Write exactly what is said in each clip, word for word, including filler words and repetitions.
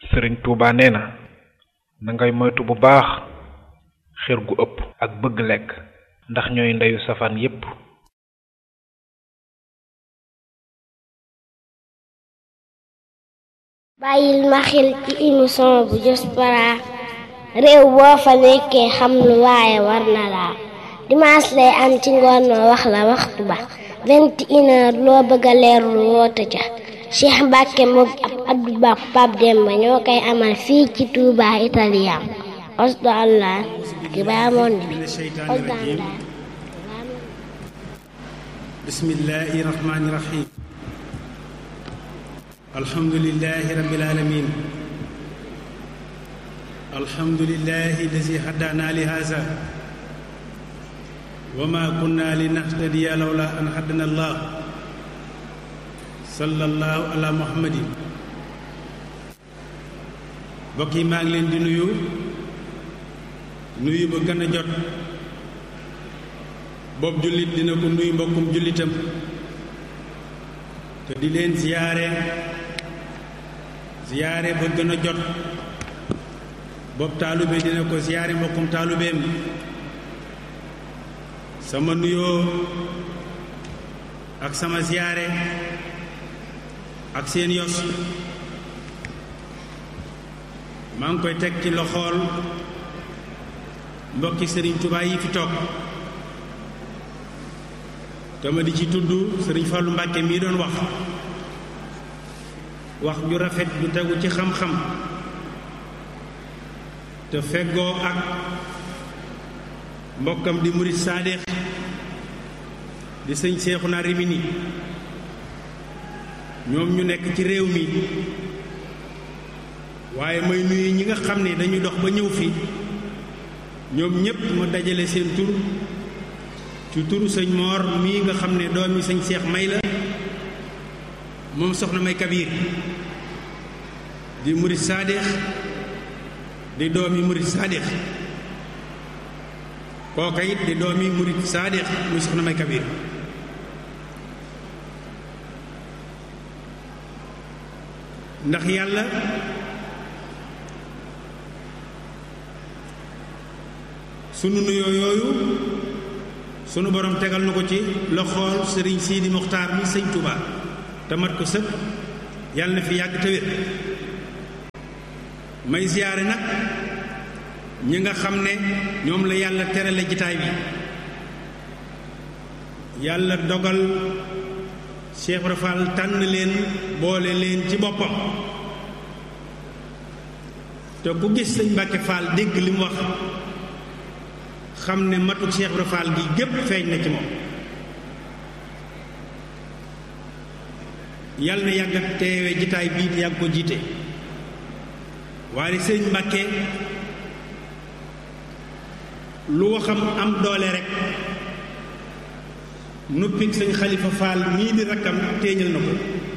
Sëriñ Tuuba nee na na ngay moytu bu baax xër gu ëpp ak bëgg lekk ndax ñooy ndeyu safaan yépp. bàyyil ma xel ci émission bu Diaspora réew boo fa nekkee xam lu waaye war na laa dimanche lay am ci ngoon noo wax la waxtu ba vingt et une heures loo bëgg a leerlu woote ca Cheikh Mbacke moom ab Abdou Ba Pape Demba ñoo koy amal fii ci Touba Italien osdo allah ki baa moon bi bismillahi rahmani rahim alhamdulillahi rabbil alamin alhamdulillahi allazi hadana li hadha wama kunna linahtadiya lawla an hadana allah sallallahu ala muhammadin bokk yi maa ngi leen di nuyu nuyu ba gën a jot boobu jullit dina ko nuyu mbokkum jullitam te di leen ziyaare ziyaare ba gën a jot boobu taalube dina ko ziyaare mbokkum taalubeem sama nuyoo ak sama ziyaare ak seen yos maa ngi koy teg ci loxool mbokki Sëriñ Tuubaa yi fi toog dama di ci tudd Sëriñ Fallu Mbàkke mii doon wax wax ju rafet ju tegu ci xam-xam te feggoo ak mbokkam di murit saadeex di sëñ Seexuna Rimini ñoom ñu nekk ci réew mi waaye may nuyu ñi nga xam ne dañu dox ba ñëw fi ñoom ñépp ma dajale seen tur ci turu sëñ Moor mii nga xam ne doomi sëñ Seex May la moom soxna May Kabir di murit saadeex di doomi murit saadeex kooka it di doomi murit saadeex muy soxna May Kabir ndax yàlla sunu nuyoo yooyu sunu borom tegal na ko ci loxool sëriñ Sidi Muxtaar mi sëñ Touba te mat ko sëpp yàlla na fi yàgg te wér may ziyaare nag ñi nga xam ne ñoom la yàlla terale jitaay bi yàlla dogal Cheikh Ibra Fall tànn leen boole leen ci boppam te ku gis sëñ Mbàkke Fall dégg li mu wax xam ne matuk Cheikh Ibra Fall gi gépp feeñ na ci moom yàlla na yàgg ak teewe jitaay bii di yàgg ko jiite waaye sëñ Mbàkke lu waxam am doole rek nuppig sëñ Xalifa Fall mii di rakkam téeñal na ko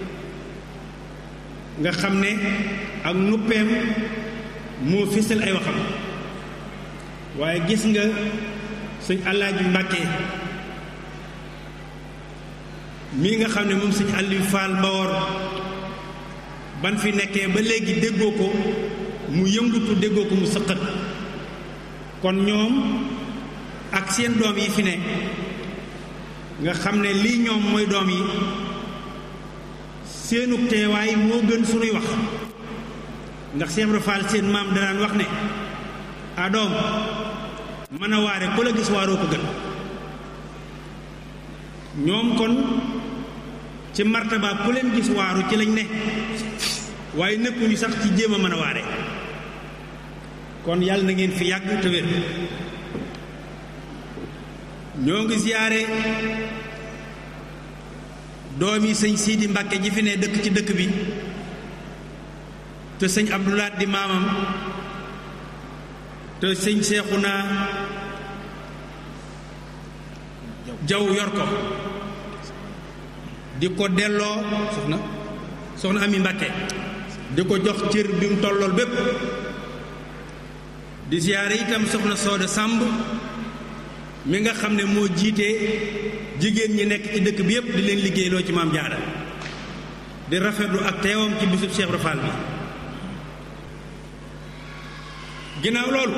nga xam ne ak nuppeem moo fisal ay waxam waaye gis nga sëñ Alaaji Mbàkke mii nga xam ne moom sëñ Aliou Fall Mbawor ban fi nekkee ba léegi déggoo ko mu yëngutu déggoo ko mu sëqat kon ñoom ak seen doom yi fi ne nga xam ne lii ñoom mooy doom yi seenug teewaay moo gën sunuy wax ndax Cheikh Ibra Fall seen maam danaan wax ne a doom mën a waare ku la gis waaroo ko gën ñoom kon ci martaba ku leen gis waaru ci lañ ne waaye nekkuñu sax ci jéem a mën a waare kon yàlla na ngeen fi yàgg te wér ñoo ngi ziyaare doomi sëñ Sidi Mbàkke ji fi ne dëkk ci dëkk bi te sëñ Abdoulaat di maamam te sëñ Seexuna Jaw yor ko di ko delloo soxna soxna Ami Mbàkke di ko jox cër bi mu tollool bépp di ziyaare itam soxna Sooda Sàmb mi nga xam ne moo jiite jigéen ñi nekk ci dëkk bi yépp di leen liggéeyloo ci maam Jaara di rafetlu ak teewam ci bisub Cheikh Ibra Fall bi ginnaaw loolu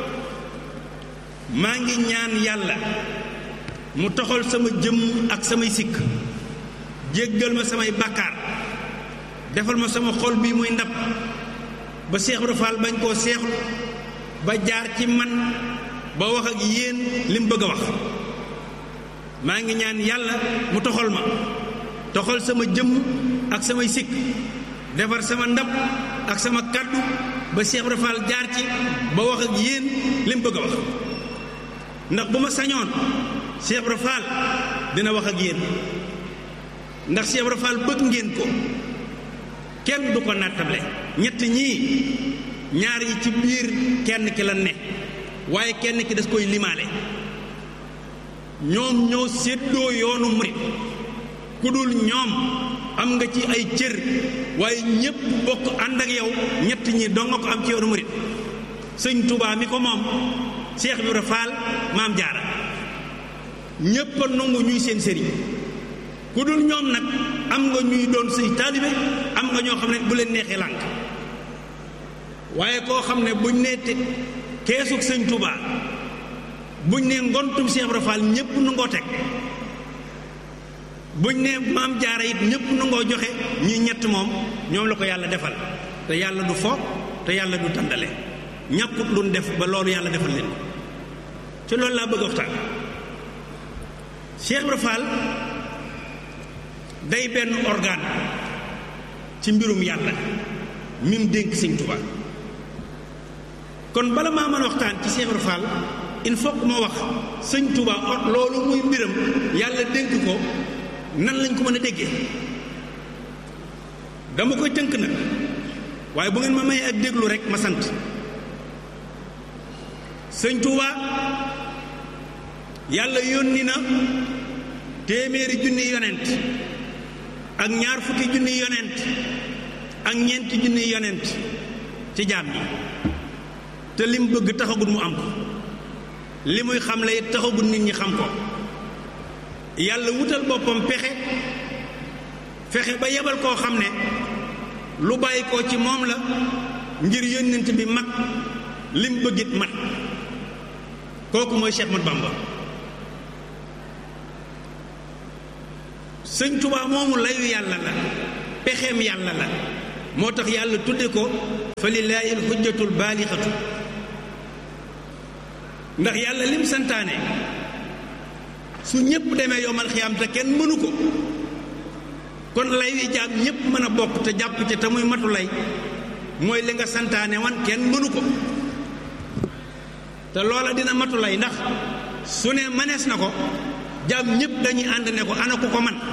maa ngi ñaan yàlla mu toxal sama jëmm ak samay sikk jéggal ma samay bàkkaar defal ma sama xol bi muy ndab ba Cheikh Ibra Fall bañ koo seexlu ba jaar ci man ba wax ak yéen li mu bëgg a wax maa ngi ñaan yàlla mu toxal ma toxal sama jëmm ak samay sikk defar sama ndab ak sama kàddu ba Cheikh Ibra Fall jaar ci ba wax ak yéen li mu bëgg a wax ndax bu ma sañoon Cheikh Ibra Fall dina wax ak yéen ndax Cheikh Ibra Fall bëgg ngeen ko kenn du ko nattable ñett ñii ñaar yi ci biir kenn ki la ne waaye kenn ki des koy limaale ñoom ñoo séddoo yoonu murit ku dul ñoom am nga ci ay cër waaye ñépp bokk ànd ak yow ñett ñi dong nga ko am ci yoonu murit sëñ Touba mi ko moom Cheikh Ibra Fall Maam Jaara ñépp a nangu ñuy seen sëriñ ku dul ñoom nag am nga ñuy doon say taalibe am nga ñoo xam ne bu leen neexee lànk waaye koo xam ne buñ nee te keesug sëñ Touba buñ nee ngontum Cheikh Ibra Fall ñépp nu ngoo teg buñ nee Maam Jaara it ñépp nu ngoo joxe ñi ñett moom ñoom la ko yàlla defal te yàlla du fo te yàlla du tàndale ñàkkut lu def ba loolu yàlla defal leen ci loolu laa bëgg a waxtaan Cheikh Ibra Fall day benn organe ci mbirum yàlla mim dénk sëñ Touba kon bala maa mën a waxtaan ci Cheikh Ibra Fall il faut que ma wax sëñ Touba ot loolu muy mbiram yàlla dénk ko nan lañ ko mën a déggee dama koy tënk nag waaye bu ngeen ma may ak déglu rek ma sant sëñ Touba yàlla yónni na téeméeri junni yonent ak ñaar fukki junni yonent ak ñeenti junni yonent ci jaam ñi te lim bëgg taxagut mu am ko li muy xam la it taxagut nit ñi xam ko yàlla wutal boppam pexe fexe ba yebal koo xam ne lu bàyyi ko ci moom la ngir yónnent bi mat lim bëggit mat kooku mooy Cheikh Ahmadou Bamba sëñ Touba moomu layu yàlla la pexeem yàlla la moo tax yàlla tudde ko fa lillaahi alxujjatul baalixatu ndax yàlla lim santaane su ñépp demee yomal xiyaam te kenn mënu ko kon lay wi jaam ñépp mën a bokk te jàpp ci te muy matu lay mooy li nga santaane wan kenn mënu ko te loola dina matu lay ndax su ne mënees na ko jaam ñépp dañuy ànd ne ko ana ku ko man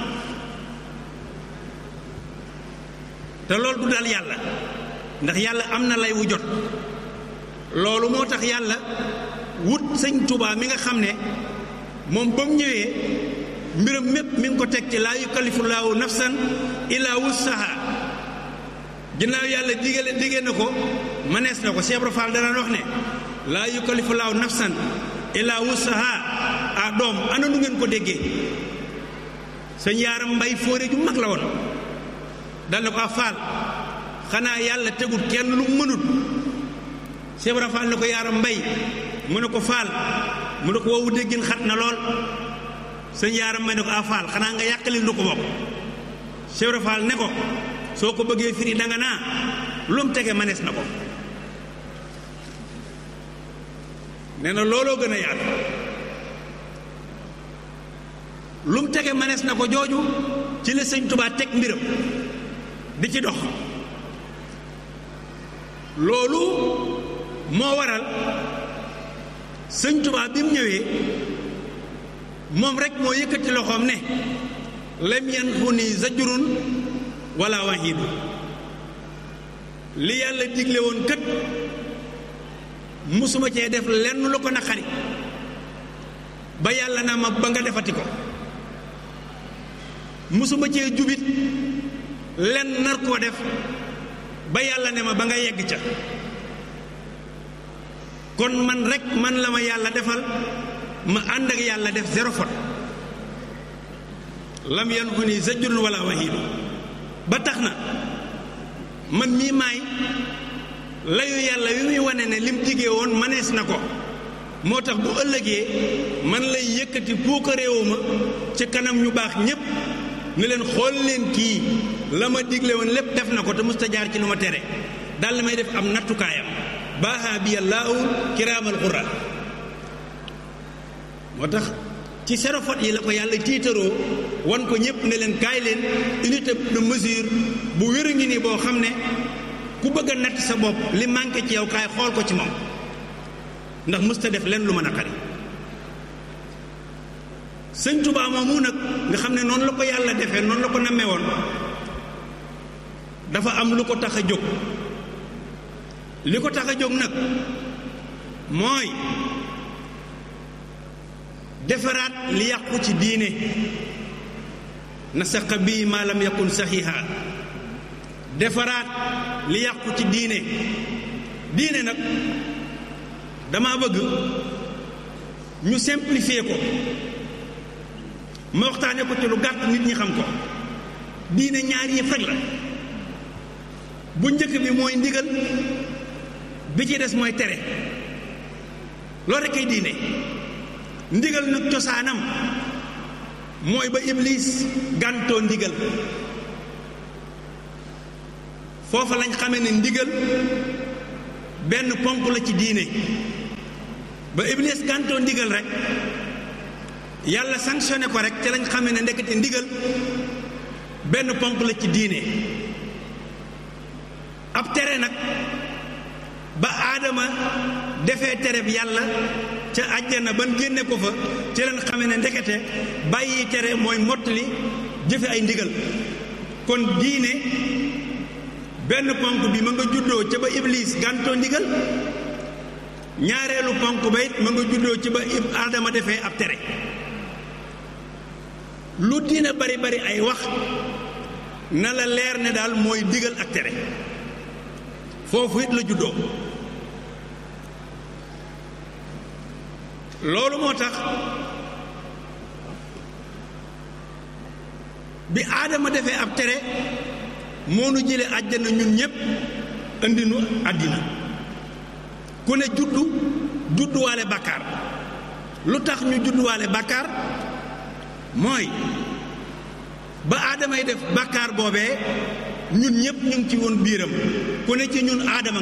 te loolu du dal yàlla ndax yàlla am na lay wu jot loolu moo tax yàlla wut sëñ Touba mi nga xam ne moom ba mu ñëwee mbiram mépp mi ngi ko teg ci laa yukallifu laahu nafsan illaa wussaha ginnaaw yàlla digale digée na ko mënees na ko Cheikh Ibra Fall dana wax ne laa yukallifu laahu nafsan illaa wussaha ah doom ana nu ngeen ko déggee sëñ Yaaram Mbay fóore ju mag la woon dal na ko a Fall xanaa yàlla tegul kenn lu mënut Cheikh Ibra Fall ne ko Yaaram Mbay mu ne ko Fall mu ne ko woowu déggin xat na lool sëñ Yaaram Mbay ne ko a Fall xanaa nga yàqalil lu ko bokk Cheikh Ibra Fall ne ko soo ko bëggee firi danga naa lu mu tege manees na ko nee na looloo gën a yaatu lu mu tege manees na ko jooju ci la sëñ Touba teg mbiram di ci dox loolu moo waral sëñ Touba bi mu ñëwee moom rek moo yëkkati loxoom ne lam yanxuni zajrun wala wahidu li yàlla digle woon kët musuma cee def lenn lu ko naqari ba yàlla na ma ba nga defati ko musuma cee jubit lenn nar koo def ba yàlla ne ma ba nga yegg ca kon man rek man la ma yàlla defal ma ànd ak yàlla def zéro faute lam yanxuni zajrun wala wahidu ba tax na man mii maay layu yàlla wi muy wane ne lim digee woon manees na ko moo tax bu ëllëgee man lay yëkkati puuka réewuma ci kanam ñu baax ñépp ne leen xool leen kii la ma digle woon lépp def na ko te musta jaar ci lu ma tere dal la may def am nattukaayam baaxa bi yàllaahu kiraamal xura moo tax ci serofot yi la ko yàlla tiitaroo wan ko ñépp ne leen kaay leen unité de mesure bu wéru ngi nii boo xam ne ku bëgg a natt sa bopp li manqué ci yow kaay xool ko ci moom ndax musta def leen lu mën a xari sëñ Tuubaa moomu nag nga xam ne noonu la ko yàlla defee noonu la ko nammee woon dafa am lu ko tax a jóg li ko tax a jóg nag mooy defaraat li yàqu ci diine nasaqa bii maa lam yakun saxiixa defaraat li yàqu ci diine diine nag dama bëgg ñu simplifier ko ma waxtaane ko ci lu gàtt nit ñi xam ko diine ñaar yi faj la bu njëkk bi mooy ndigal bi ci des mooy tere loolu rekk ay diine ndigal nag cosaanam mooy ba iblis gàntoo ndigal foofa lañ xamee ne ndigal benn ponk la ci diine ba iblis gàntoo ndigal rek yàlla sanctionné ko rek ca lañ xamee ne ndekete ndigal benn ponk la ci diine ab tere nag ba aadama defee tere bi yàlla ca àjjana ban génne ko fa ci lañ xamee ne ndekete bàyyi tere mooy mottali jëfe ay ndigal kon diine benn ponk bi ma nga juddoo ca ba iblis gàntoo ndigal ñaareelu ponk ba it ma nga juddoo ci ba aadama defee ab tere lu diine bari bari ay wax na la leer ne daal mooy digal ak tere foofu it la juddoo loolu moo tax bi aadama defee ab tere moo nu jële àjjana ñun ñépp indi nu àddina ku ne juddu judduwaale bàkkaar lu tax ñu judduwaale bàkkaar mooy ba aadamay def bàkkaar boobee ñun ñépp ñu ngi ci woon biiram ku ne ci ñun aadama